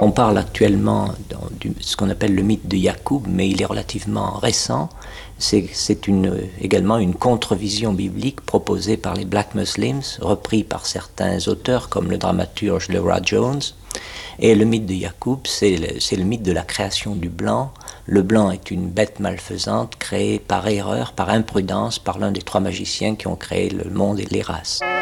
On parle actuellement de ce qu'on appelle le mythe de Yacoub, mais il est relativement récent. C'est également une contre-vision biblique proposée par les Black Muslims, repris par certains auteurs comme le dramaturge Leroy Jones. Et le mythe de Yacoub, c'est le mythe de la création du blanc. Le blanc est une bête malfaisante créée par erreur, par imprudence, par l'un des trois magiciens qui ont créé le monde et les races.